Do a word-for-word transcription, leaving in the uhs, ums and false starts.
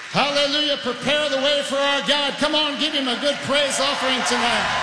Hallelujah. Prepare the way for our God. Come on, give him a good praise offering tonight.